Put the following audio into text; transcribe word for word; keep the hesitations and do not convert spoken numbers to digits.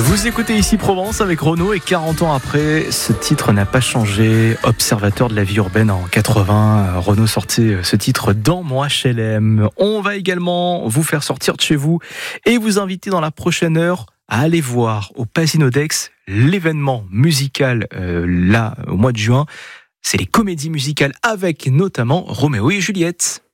Vous écoutez ici Provence avec Renaud et quarante ans après, ce titre n'a pas changé. Observateur de la vie urbaine en quatre-vingts, Renaud sortait ce titre dans mon H L M. On va également vous faire sortir de chez vous et vous inviter dans la prochaine heure à aller voir au Pasino d'Aix l'événement musical euh, là au mois de juin. C'est les comédies musicales avec notamment Roméo et Juliette.